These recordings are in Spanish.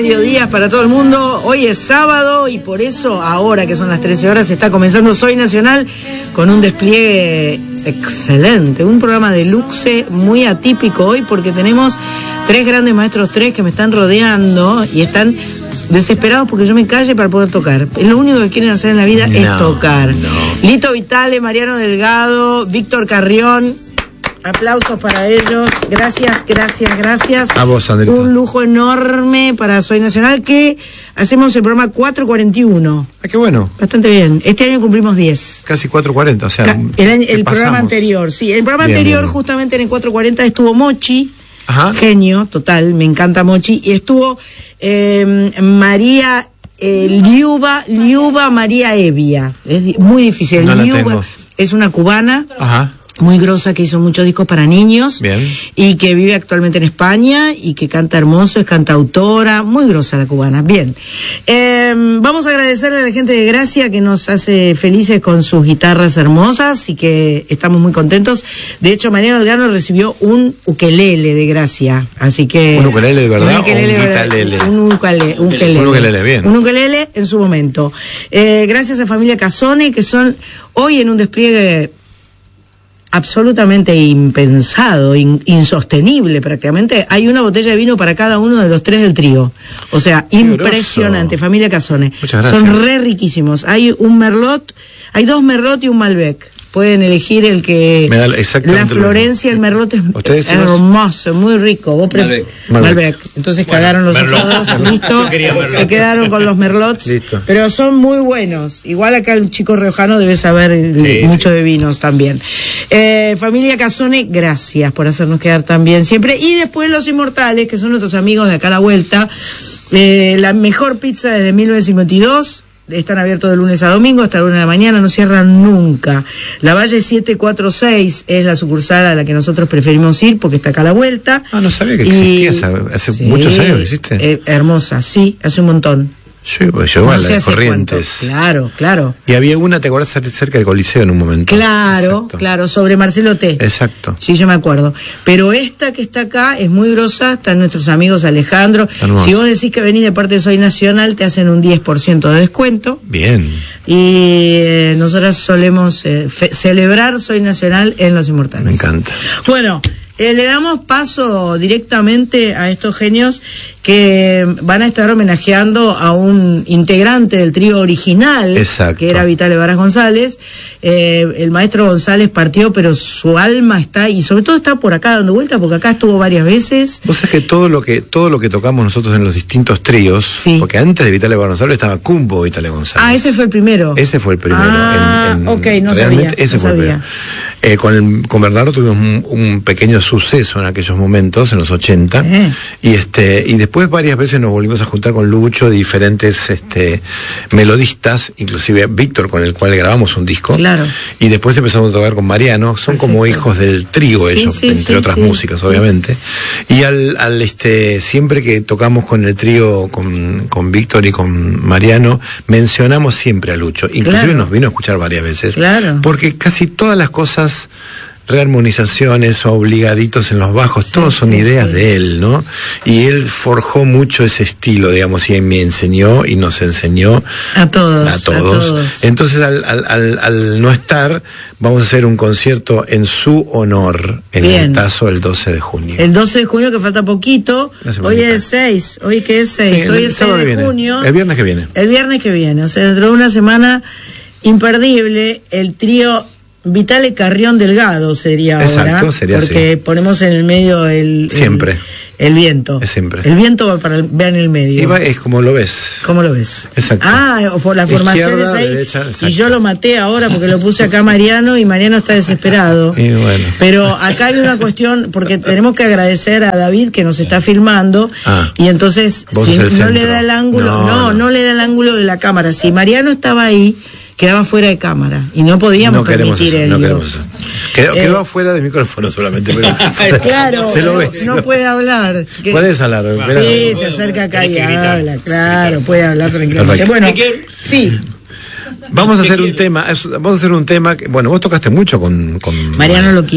mediodías para todo el mundo. Hoy es sábado y por eso ahora que son las 13 horas está comenzando Soy Nacional con un despliegue excelente, un programa de luxe muy atípico hoy porque tenemos tres grandes maestros que me están rodeando y están desesperados porque yo me calle para poder tocar. Lo único que quieren hacer en la vida es tocar. Lito Vitale, Mariano Delgado, Víctor Carrión. Aplausos para ellos. Gracias. A vos, Andrés. Un lujo enorme para Soy Nacional, que hacemos el programa 441. Ah, qué bueno. Bastante bien. Este año cumplimos 10. Casi 440, o sea. El programa anterior, sí. El programa anterior, justamente en el 440, estuvo Mochi. Ajá. Genio, total, me encanta Mochi. Y estuvo María Liuba María Evia. Es muy difícil. No Liuba es una cubana. Ajá. Muy grosa, que hizo muchos discos para niños. Bien. Y que vive actualmente en España y que canta hermoso, es cantautora, muy grosa la cubana. Bien. Vamos a agradecerle a la gente de Gracia que nos hace felices con sus guitarras hermosas y que estamos muy contentos. De hecho, Mariano Delgado recibió un ukelele de Gracia, así que... ¿Un ukelele de verdad un ukelele, bien. Un ukelele en su momento. Gracias a Familia Casone, que son hoy en un despliegue absolutamente impensado, insostenible prácticamente. Hay una botella de vino para cada uno de los tres del trío. O sea, qué impresionante. Grosso. Familia Casone. Muchas gracias. Son re riquísimos. Hay un Merlot, hay 2 Merlot y un Malbec. Pueden elegir el que... La Florencia, el Merlot es hermoso, muy rico. Vos Malbec. Entonces cagaron los otros dos, listo. Se quedaron con los Merlots. Listo. Pero son muy buenos. Igual acá el chico riojano debe saber mucho de vinos también. Familia Casone, gracias por hacernos quedar tan bien siempre. Y después Los Inmortales, que son nuestros amigos de acá a la vuelta. La mejor pizza desde 1952. Están abiertos de lunes a domingo hasta la 1 de la mañana, no cierran nunca. La Valle 746 es la sucursal a la que nosotros preferimos ir porque está acá a la vuelta. Ah, no sabía que existía, hace muchos años que existe. Hermosa, sí, hace un montón. Sí, pues yo a las Corrientes. Claro. Y había una, ¿te acordás? Cerca del Coliseo en un momento. Claro, sobre Marcelo T. Exacto. Sí, yo me acuerdo. Pero esta que está acá es muy grosa, están nuestros amigos Alejandro. Hermoso. Si vos decís que venís de parte de Soy Nacional, te hacen un 10% de descuento. Bien. Y nosotros solemos celebrar Soy Nacional en Los Inmortales. Me encanta. Bueno, le damos paso directamente a estos genios que van a estar homenajeando a un integrante del trío original. Exacto. Que era Vitale Varas González. El maestro González partió, pero su alma está, y sobre todo está por acá dando vuelta, porque acá estuvo varias veces. Vos sabés que todo lo que tocamos nosotros en los distintos tríos, sí. Porque antes de Vitale Varas González estaba Cumbo Vitale González. Ah, ese fue el primero. Ese fue el primero. Ok, no sabía. Ese fue el primero. Con Bernardo tuvimos un pequeño suceso en aquellos momentos, en los 80, y después varias veces nos volvimos a juntar con Lucho, diferentes melodistas, inclusive Víctor, con el cual grabamos un disco. Claro. Y después empezamos a tocar con Mariano. Son Perfecto. Como hijos del trío ellos, entre otras músicas, obviamente. Y siempre que tocamos con el trío, con Víctor y con Mariano, mencionamos siempre a Lucho. Inclusive nos vino a escuchar varias veces. Claro. Porque casi todas las cosas, rearmonizaciones o obligaditos en los bajos, todos son ideas de él, ¿no? Y él forjó mucho ese estilo, digamos, y me enseñó y nos enseñó a todos. Entonces, al no estar, vamos a hacer un concierto en su honor en el Tazo el 12 de junio. El 12 de junio, que falta poquito. Hoy es 6. ¿Hoy qué es 6? Sí, hoy es 6 de junio. El viernes que viene. O sea, dentro de una semana imperdible, el trío Vitale Carrión Delgado sería Exacto, ahora, sería porque así. Ponemos en el medio siempre el viento. Es siempre. El viento va en el medio. Es como lo ves. ¿Cómo lo ves? Exacto. La formación es ahí. Derecha, y yo lo maté ahora porque lo puse acá a Mariano y Mariano está desesperado. Y bueno. Pero acá hay una cuestión, porque tenemos que agradecer a David que nos está filmando. Y entonces, si no le da el ángulo, no le da el ángulo de la cámara. Si Mariano estaba ahí, quedaba fuera de cámara y no podíamos permitir eso. No queremos eso. Quedó fuera de micrófono solamente, pero claro, se lo ve, no puede hablar. Puedes hablar. Sí, se acerca acá y habla, claro, puede hablar tranquilamente. Bueno, sí. Vamos a hacer un tema que, bueno, vos tocaste mucho con Mariano lo quiero.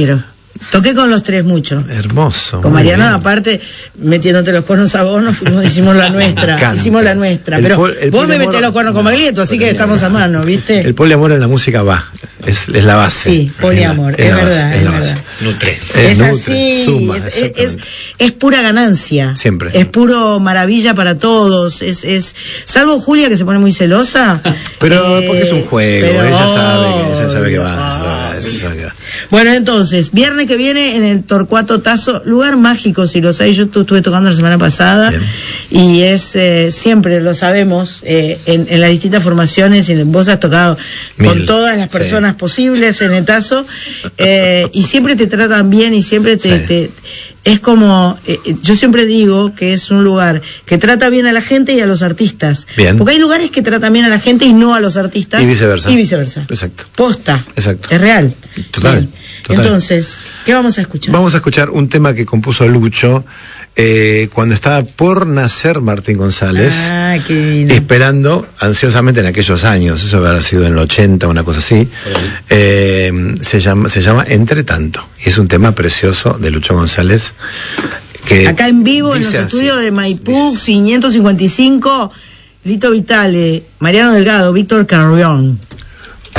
Toqué con los tres mucho. Hermoso. Con Mariano, aparte, metiéndote los cuernos a vos, hicimos la nuestra. Hicimos la nuestra. Pero vos me metés los cuernos con Baglietto, así que estamos a mano, ¿viste? El poliamor en la música va. Es la base. Sí, poliamor, es verdad. Es la base. Nutre. Es así, suma, es pura ganancia. Siempre. Es puro maravilla para todos. Salvo Julia, que se pone muy celosa. Pero porque es un juego, ella sabe que va. Bueno, entonces, viernes que viene en el Torcuato Tazo, lugar mágico, si lo sabéis, yo estuve tocando la semana pasada. Bien. Y es, siempre lo sabemos, en las distintas formaciones, y vos has tocado con todas las personas posibles en el Tazo, y siempre te tratan bien y siempre es como, yo siempre digo que es un lugar que trata bien a la gente y a los artistas. Bien. Porque hay lugares que tratan bien a la gente y no a los artistas. Y viceversa. Exacto. Posta. Exacto. Es real. Total. Entonces, ¿qué vamos a escuchar? Vamos a escuchar un tema que compuso Lucho cuando estaba por nacer Martín González. Ah, qué divino. Esperando ansiosamente en aquellos años, eso habrá sido en el 80, una cosa así. Se llama Entre Tanto. Y es un tema precioso de Lucho González. Que acá en vivo, en los estudios de Maipú, 555, Lito Vitale, Mariano Delgado, Víctor Carrión.